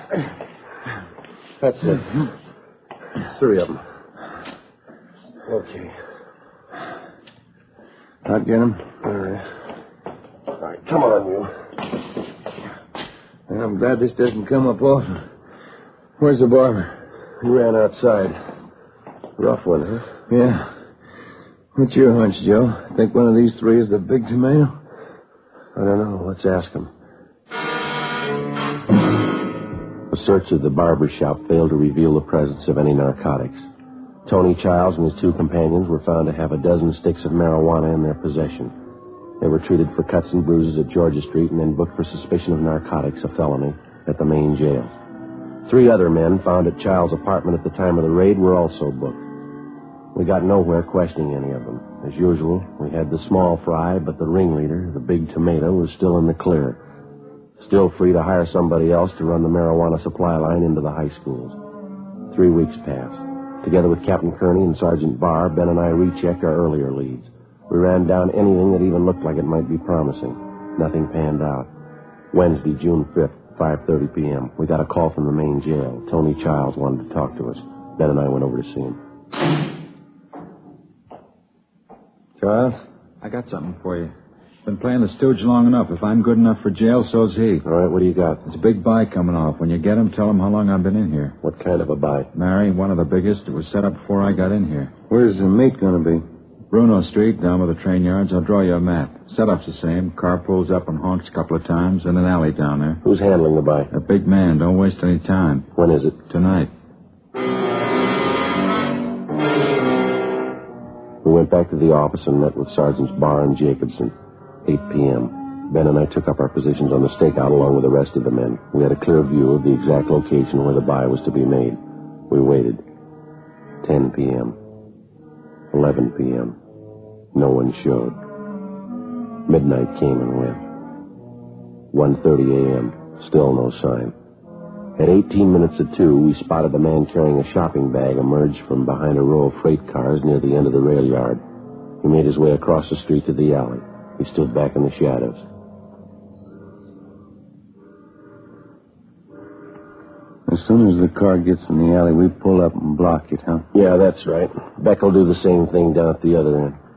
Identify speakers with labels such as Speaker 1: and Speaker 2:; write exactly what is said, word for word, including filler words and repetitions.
Speaker 1: That's it. Three of them. Okay.
Speaker 2: I'll get him.
Speaker 1: All right. All right, come on, you.
Speaker 2: And I'm glad this doesn't come up often. Where's the barber?
Speaker 1: He ran outside. Rough one, huh?
Speaker 2: Yeah. What's your hunch, Joe? Think one of these three is the big tomato?
Speaker 1: I don't know. Let's ask him. A search of the barber shop failed to reveal the presence of any narcotics. Tony Childs and his two companions were found to have a dozen sticks of marijuana in their possession. They were treated for cuts and bruises at Georgia Street and then booked for suspicion of narcotics, a felony, at the main jail. Three other men found at Childs' apartment at the time of the raid were also booked. We got nowhere questioning any of them. As usual, we had the small fry, but the ringleader, the big tomato, was still in the clear. Still free to hire somebody else to run the marijuana supply line into the high schools. Three weeks passed. Together with Captain Kearney and Sergeant Barr, Ben and I rechecked our earlier leads. We ran down anything that even looked like it might be promising. Nothing panned out. Wednesday, June fifth, five thirty p.m. We got a call from the main jail. Tony Childs wanted to talk to us. Ben and I went over to see him.
Speaker 2: Charles?
Speaker 3: I got something for you. Been playing the stooge long enough. If I'm good enough for jail, so's he.
Speaker 1: All right, what do you got?
Speaker 3: There's a big buy coming off. When you get him, tell him how long I've been in here.
Speaker 1: What kind of a buy?
Speaker 3: Mary, one of the biggest. It was set up before I got in here.
Speaker 2: Where's the meat going to be?
Speaker 3: Bruno Street, down by the train yards. I'll draw you a map. Setup's the same. Car pulls up and honks a couple of times, and an alley down there.
Speaker 1: Who's handling the buy?
Speaker 3: A big man. Don't waste any time.
Speaker 1: When is it?
Speaker 3: Tonight.
Speaker 1: We went back to the office and met with Sergeants Barr and Jacobson. eight p.m. Ben and I took up our positions on the stakeout along with the rest of the men. We had a clear view of the exact location where the buy was to be made. We waited. ten p.m. eleven p.m. No one showed. Midnight came and went. one thirty a.m. Still no sign. At eighteen minutes of two, we spotted a man carrying a shopping bag emerge from behind a row of freight cars near the end of the rail yard. He made his way across the street to the alley. He stood back in the shadows.
Speaker 2: As soon as the car gets in the alley, we pull up and block it, huh?
Speaker 1: Yeah, that's right. Beck will do the same thing down at the other end.